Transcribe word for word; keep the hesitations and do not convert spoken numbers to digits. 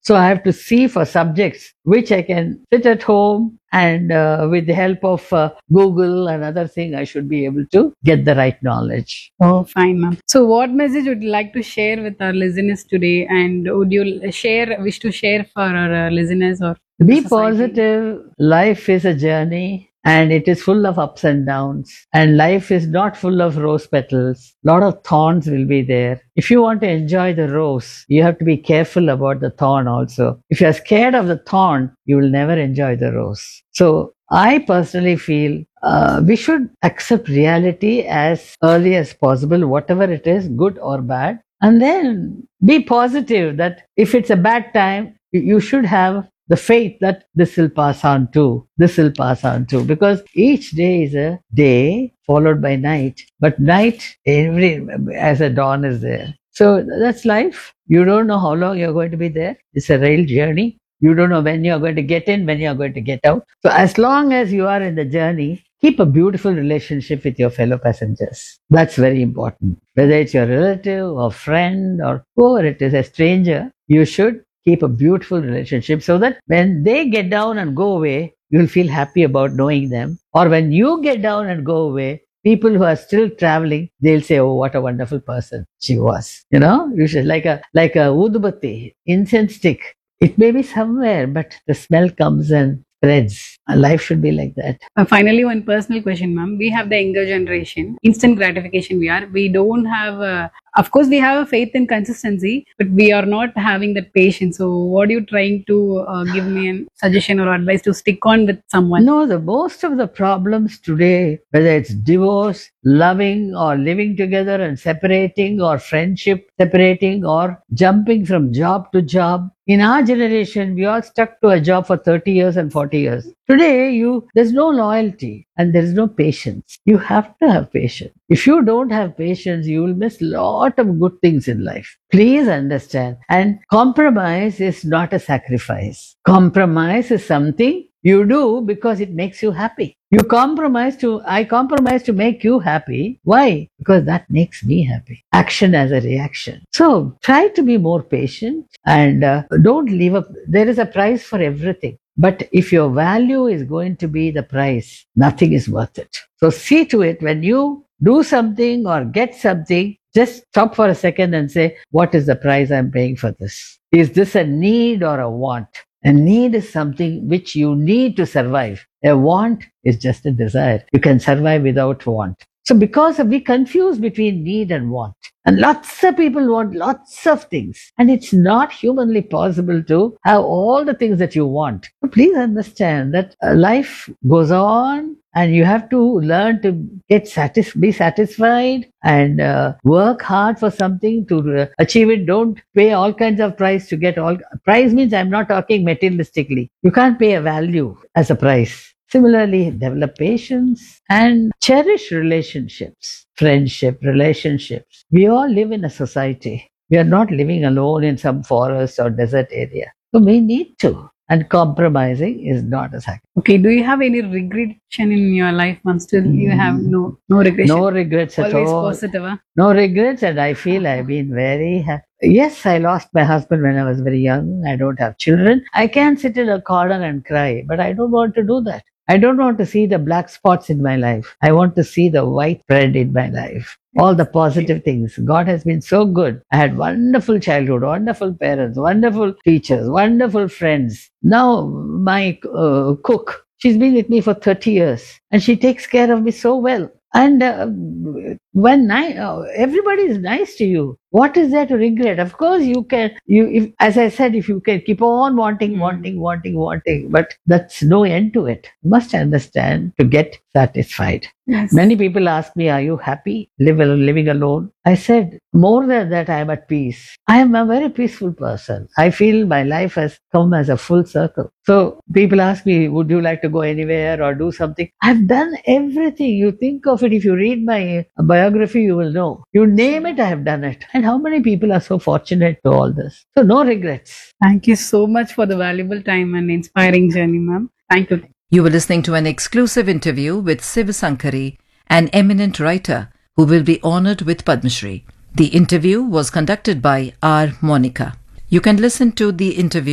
So I have to see for subjects which I can sit at home and uh, with the help of uh, Google and other thing, I should be able to get the right knowledge. Oh, fine, ma'am. So, what message would you like to share with our listeners today? And would you share, wish to share for our uh, listeners or the Be society? positive. Life is a journey and it is full of ups and downs. And life is not full of rose petals. A lot of thorns will be there. If you want to enjoy the rose, you have to be careful about the thorn also. If you are scared of the thorn, you will never enjoy the rose. So I personally feel uh, we should accept reality as early as possible, whatever it is, good or bad. And then be positive that if it's a bad time, you you should have the faith that this will pass on too, this will pass on too, because each day is a day followed by night, but night every as a dawn is there. So that's life. You don't know how long you're going to be there. It's a rail journey. You don't know when you're going to get in, when you're going to get out. So as long as you are in the journey, keep a beautiful relationship with your fellow passengers. That's very important. Whether it's your relative or friend or whoever it is, a stranger, you should keep a beautiful relationship so that when they get down and go away, you'll feel happy about knowing them. Or when you get down and go away, people who are still traveling, they'll say, "Oh, what a wonderful person she was." You know, you should like a like a udubati, incense stick. It may be somewhere, but the smell comes and spreads. Life should be like that. Uh, finally, one personal question, ma'am. We have the younger generation, instant gratification. We are. We don't have. Uh, of course, we have a faith in consistency, but we are not having that patience. So, what are you trying to uh, give me a suggestion or advice to stick on with someone? No, the most of the problems today, whether it's divorce, loving or living together and separating, or friendship separating, or jumping from job to job. In our generation, we all stuck to a job for thirty years and forty years. Today, you there's no loyalty and there's no patience. You have to have patience. If you don't have patience, you will miss a lot of good things in life. Please understand. And compromise is not a sacrifice. Compromise is something you do because it makes you happy. You compromise to, I compromise to make you happy. Why? Because that makes me happy. Action as a reaction. So try to be more patient and uh, don't leave up. There is a price for everything. But if your value is going to be the price, nothing is worth it. So see to it when you do something or get something, just stop for a second and say, what is the price I'm paying for this? Is this a need or a want? A need is something which you need to survive. A want is just a desire. You can survive without want. So because of, we confuse between need and want. And lots of people want lots of things. And it's not humanly possible to have all the things that you want. So please understand that uh, life goes on and you have to learn to get satis- be satisfied and uh, work hard for something to uh, achieve it. Don't pay all kinds of price to get all. Price means I'm not talking materialistically. You can't pay a value as a price. Similarly, develop patience and cherish relationships, friendship, relationships. We all live in a society. We are not living alone in some forest or desert area. So we need to. And compromising is not a sacrifice. Okay, do you have any regression in your life, ma'am? Still, you have no no regression. No regrets at Always all. positive, huh? No regrets, and I feel I've been very happy. Yes, I lost my husband when I was very young. I don't have children. I can sit in a corner and cry, but I don't want to do that. I don't want to see the black spots in my life. I want to see the white thread in my life. All the positive things. God has been so good. I had wonderful childhood, wonderful parents, wonderful teachers, wonderful friends. Now my uh, cook, she's been with me for thirty years and she takes care of me so well. And uh, when ni- uh, everybody is nice to you, what is there to regret? Of course, you can, you, if, as I said, if you can keep on wanting, wanting, wanting, wanting, but that's no end to it. You must understand to get satisfied. Yes. Many people ask me, are you happy live, living alone? I said, more than that, I am at peace. I am a very peaceful person. I feel my life has come as a full circle. So people ask me, would you like to go anywhere or do something? I've done everything. You think of it, if you read my biography, you will know. You name it, I have done it. And how many people are so fortunate to all this? So no regrets. Thank you so much for the valuable time and inspiring journey, ma'am. Thank you. You were listening to an exclusive interview with Siva Sankari, an eminent writer who will be honored with Padma Shri. The interview was conducted by R. Monica. You can listen to the interview